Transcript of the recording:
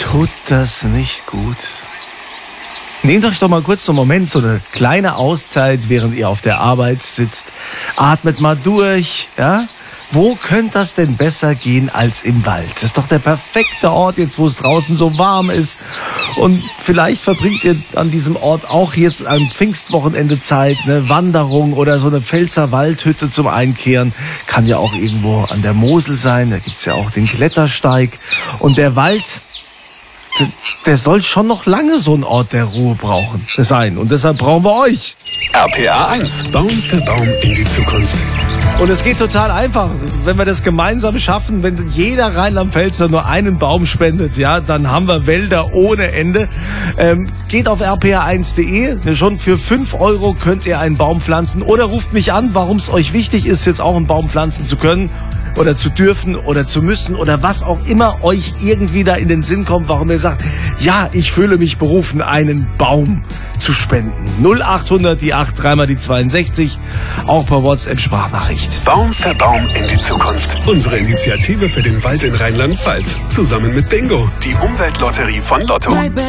Tut das nicht gut? Nehmt euch doch mal kurz so einen Moment, so eine kleine Auszeit, während ihr auf der Arbeit sitzt. Atmet mal durch, ja? Wo könnte das denn besser gehen als im Wald? Das ist doch der perfekte Ort jetzt, wo es draußen so warm ist. Und vielleicht verbringt ihr an diesem Ort auch jetzt am Pfingstwochenende Zeit, eine Wanderung oder so eine Pfälzer Waldhütte zum Einkehren. Kann ja auch irgendwo an der Mosel sein, da gibt's ja auch den Klettersteig. Und der Wald, der soll schon noch lange so ein Ort der Ruhe sein. Und deshalb brauchen wir euch. RPA 1. Baum für Baum in die Zukunft. Und es geht total einfach, wenn wir das gemeinsam schaffen, wenn jeder Rheinland-Pfälzer nur einen Baum spendet, ja, dann haben wir Wälder ohne Ende. Geht auf rpa1.de, schon für 5 € könnt ihr einen Baum pflanzen oder ruft mich an, warum es euch wichtig ist, jetzt auch einen Baum pflanzen zu können oder zu dürfen oder zu müssen oder was auch immer euch irgendwie da in den Sinn kommt, warum ihr sagt, ja, ich fühle mich berufen, einen Baum zu spenden. 0800 die 8 3 mal die 62, auch per WhatsApp-Sprachnachricht. Baum für Baum in die Zukunft. Unsere Initiative für den Wald in Rheinland-Pfalz. Zusammen mit Bingo, die Umweltlotterie von Lotto.